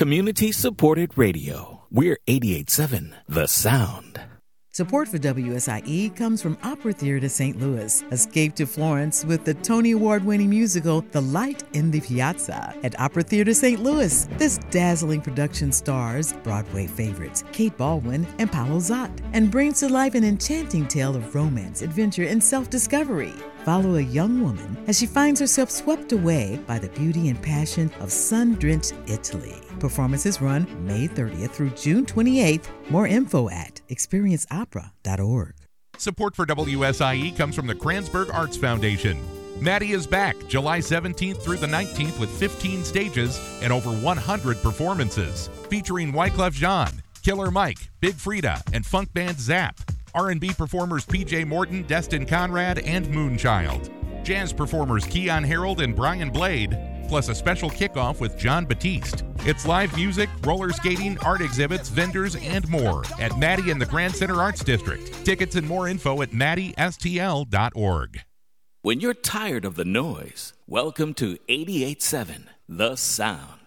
Community-supported radio. We're 88.7 The Sound. Support for WSIE comes from Opera Theater St. Louis. Escape to Florence with the Tony Award-winning musical The Light in the Piazza at Opera Theater St. Louis. This dazzling production stars Broadway favorites Kate Baldwin and Paulo Zot and brings to life an enchanting tale of romance, adventure, and self-discovery. Follow a young woman as she finds herself swept away by the beauty and passion of sun-drenched Italy. Performances run May 30th through June 28th. More info at experienceopera.org. Support for WSIE comes from the Kranzberg Arts Foundation. Maddie is back July 17th through the 19th with 15 stages and over 100 performances, featuring Wyclef Jean, Killer Mike, Big Frida, and funk band Zap. R&B performers PJ Morton, Destin Conrad, and Moonchild. Jazz performers Keon Harold and Brian Blade, plus a special kickoff with John Batiste. It's live music, roller skating, art exhibits, vendors, and more at Maddie in the Grand Center Arts District. Tickets and more info at maddiestl.org. When you're tired of the noise, welcome to 88.7 The Sound.